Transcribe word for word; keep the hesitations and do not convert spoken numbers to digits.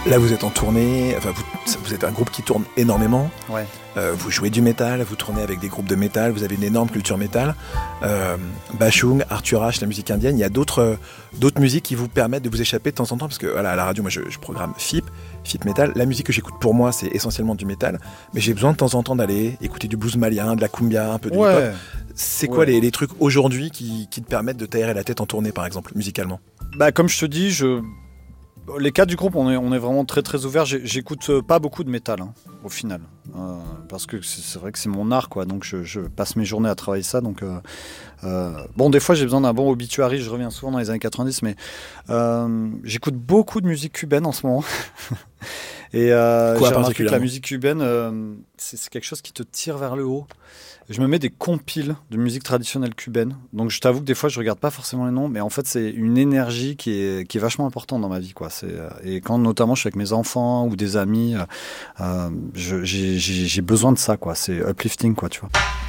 Là, vous êtes en tournée, enfin, vous, vous êtes un groupe qui tourne énormément. Ouais. Euh, vous jouez du métal, vous tournez avec des groupes de métal, vous avez une énorme culture métal. Euh, Bashung, Arthur H, la musique indienne. Il y a d'autres, euh, d'autres musiques qui vous permettent de vous échapper de temps en temps. Parce que voilà, à la radio, moi, je, je programme F I P, F I P Metal. La musique que j'écoute pour moi, c'est essentiellement du métal. Mais j'ai besoin de temps en temps d'aller écouter du blues malien, de la cumbia, un peu de ouais. hip-hop. C'est quoi ouais. les, les trucs aujourd'hui qui, qui te permettent de t'aérer la tête en tournée, par exemple, musicalement? Bah, comme je te dis, je... les quatre du groupe, on est, on est vraiment très très ouverts. J'écoute pas beaucoup de métal, hein, au final. Euh, parce que c'est vrai que c'est mon art, quoi. Donc je, je passe mes journées à travailler ça. Donc, euh, euh, bon, des fois, j'ai besoin d'un bon obituary. Je reviens souvent dans les années quatre-vingt-dix, mais euh, j'écoute beaucoup de musique cubaine en ce moment. Et euh, Quoi, j'ai remarqué que la particulièrement musique cubaine, euh, c'est quelque chose qui te tire vers le haut. Je me mets des compiles de musique traditionnelle cubaine. Donc je t'avoue que des fois je regarde pas forcément les noms, mais en fait c'est une énergie qui est, qui est vachement importante dans ma vie, quoi. C'est, et quand notamment je suis avec mes enfants ou des amis, euh, je, j'ai, j'ai, j'ai besoin de ça, quoi. C'est uplifting, quoi, tu vois.